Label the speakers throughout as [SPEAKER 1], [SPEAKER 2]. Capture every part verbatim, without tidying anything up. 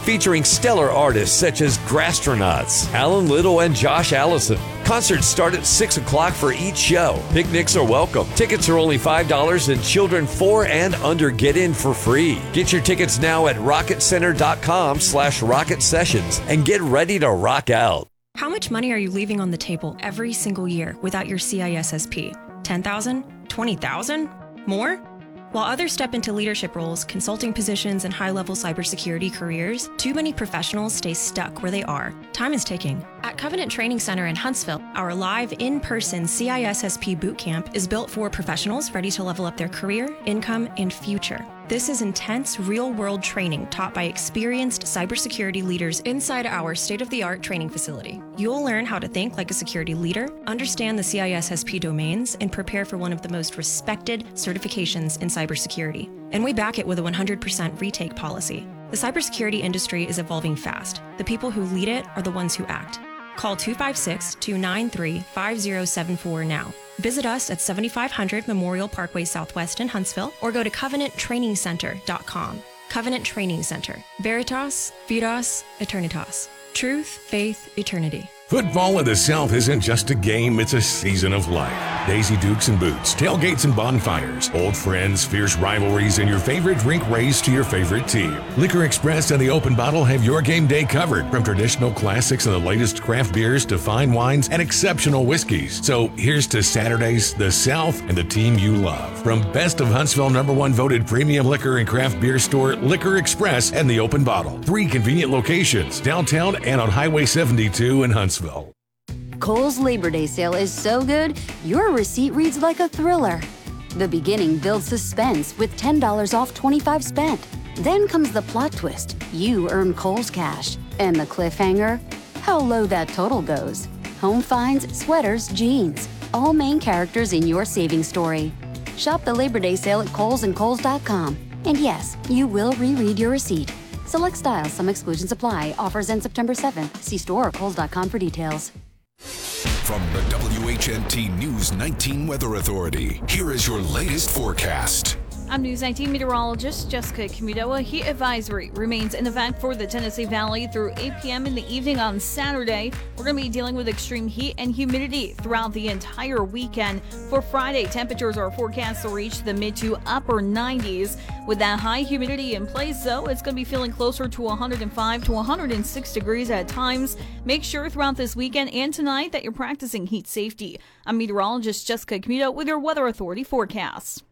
[SPEAKER 1] featuring stellar artists such as Grastronauts, Alan Little, and Josh Allison. Concerts start at six o'clock for each show. Picnics are welcome. Tickets are only five dollars and children four and under get in for free. Get your tickets now at rocketcenter.com slash rocket sessions and get ready to rock out.
[SPEAKER 2] How much money are you leaving on the table every single year without your C I S S P? ten thousand dollars? twenty thousand dollars? More? While others step into leadership roles, consulting positions, and high-level cybersecurity careers, too many professionals stay stuck where they are. Time is ticking. At Covenant Training Center in Huntsville, our live, in-person C I S S P bootcamp is built for professionals ready to level up their career, income, and future. This is intense, real-world training taught by experienced cybersecurity leaders inside our state-of-the-art training facility. You'll learn how to think like a security leader, understand the C I S S P domains, and prepare for one of the most respected certifications in cybersecurity. And we back it with a one hundred percent retake policy. The cybersecurity industry is evolving fast. The people who lead it are the ones who act. Call two five six, two nine three, five zero seven four now. Visit us at seventy-five hundred Memorial Parkway Southwest in Huntsville or go to covenant training center dot com. Covenant Training Center. Veritas, Vidas, Eternitas. Truth, faith, eternity.
[SPEAKER 3] Football in the South isn't just a game, it's a season of life. Daisy Dukes and Boots, tailgates and bonfires, old friends, fierce rivalries, and your favorite drink raised to your favorite team. Liquor Express and the Open Bottle have your game day covered, from traditional classics and the latest craft beers to fine wines and exceptional whiskeys. So here's to Saturdays, the South, and the team you love. From Best of Huntsville number one voted premium liquor and craft beer store, Liquor Express and the Open Bottle. Three convenient locations, downtown and on Highway seventy-two in Huntsville.
[SPEAKER 4] Kohl's Labor Day sale is so good, your receipt reads like a thriller. The beginning builds suspense with ten dollars off twenty-five spent. Then comes the plot twist. You earn Kohl's cash. And the cliffhanger? How low that total goes. Home finds, sweaters, jeans. All main characters in your savings story. Shop the Labor Day sale at Kohl's and Kohl's dot com. And yes, you will reread your receipt. Select styles, some exclusions apply. Offers end September seventh. See store or Kohl's dot com for details.
[SPEAKER 5] From the W H N T News nineteen Weather Authority, here is your latest forecast.
[SPEAKER 6] I'm News nineteen meteorologist Jessica Camuto. A heat advisory remains in effect for the Tennessee Valley through eight p.m. in the evening on Saturday. We're going to be dealing with extreme heat and humidity throughout the entire weekend. For Friday, temperatures are forecast to reach the mid to upper nineties. With that high humidity in place, though, it's going to be feeling closer to one hundred five to one hundred six degrees at times. Make sure throughout this weekend and tonight that you're practicing heat safety. I'm meteorologist Jessica Camuto with your Weather Authority forecast.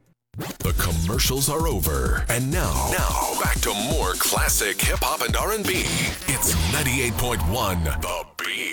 [SPEAKER 5] The commercials are over. And now, now back to more classic hip-hop and R and B. It's ninety-eight point one The